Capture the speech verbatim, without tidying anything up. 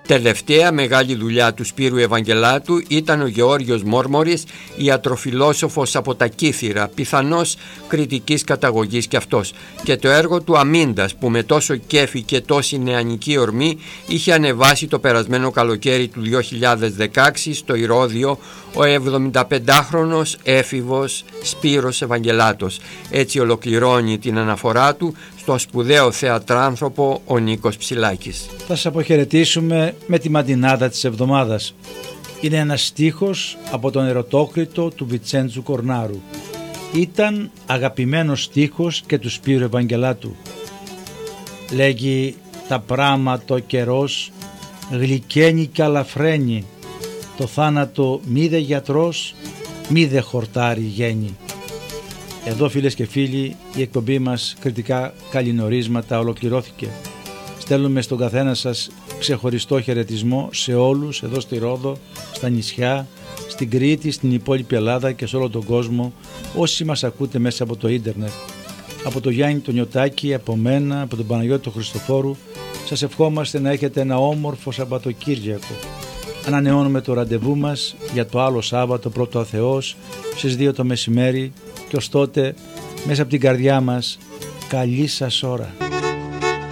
Τελευταία μεγάλη δουλειά του Σπύρου Ευαγγελάτου ήταν ο Γεώργιος Μόρμορης, ιατροφιλόσοφος από τα Κύθυρα, πιθανώς κριτικής καταγωγής κι αυτός, και το έργο του Αμίντας, που με τόσο κέφι και τόση νεανική ορμή είχε ανεβάσει το περασμένο καλοκαίρι του δύο χιλιάδες δεκαέξι στο Ηρώδειο ο εβδομηνταπεντάχρονος έφηβος Σπύρος Ευαγγελάτος. Έτσι ολοκληρώνει την αναφορά του στον σπουδαίο θεατράνθρωπο ο Νίκος Ψηλάκης. Θα σας αποχαιρετήσουμε με τη μαντινάδα της εβδομάδας. Είναι ένας στίχος από τον Ερωτόκριτο του Βιτσέντζου Κορνάρου. Ήταν αγαπημένος στίχος και του Σπύρου Ευαγγελάτου. Λέγει «Τα πράματα ο καιρός γλυκαίνει κι αλαφραίνει, το θάνατο μη δε γιατρός, μη δε χορτάρι γένει». Εδώ, φίλες και φίλοι, η εκπομπή μας κριτικά καληνορίσματα ολοκληρώθηκε. Στέλνουμε στον καθένα σας ξεχωριστό χαιρετισμό σε όλους εδώ στη Ρόδο, στα νησιά, στην Κρήτη, στην υπόλοιπη Ελλάδα και σε όλο τον κόσμο, όσοι μας ακούτε μέσα από το ίντερνετ. Από το Γιάννη τον Νιωτάκη, από μένα, από τον Παναγιώτη τον Χριστοφόρου, σας ευχόμαστε να έχετε ένα όμορφο Σαββατοκύριακο. Ανανεώνουμε το ραντεβού μας για το άλλο Σάββατο, πρώτο ο Θεός, στις δύο το μεσημέρι, και ως τότε μέσα από την καρδιά μας καλή σας ώρα.